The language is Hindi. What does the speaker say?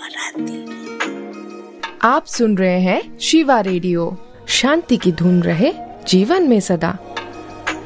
आप सुन रहे हैं शिवा रेडियो। शांति की धुन रहे जीवन में सदा।